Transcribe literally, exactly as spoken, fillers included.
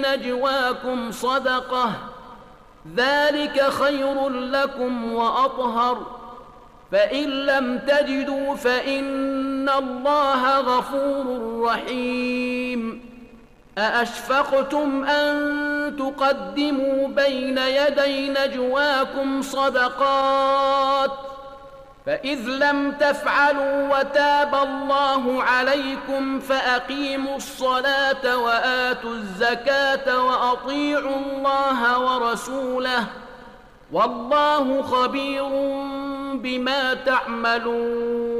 نجواكم صدقة ذلك خير لكم وأطهر، فإن لم تجدوا فإن الله غفور رحيم. أأشفقتم أن تقدموا بين يدي نجواكم صدقات، فإذ لم تفعلوا وتاب الله عليكم فأقيموا الصلاة وآتوا الزكاة وأطيعوا الله ورسوله والله خبير بما تعملون.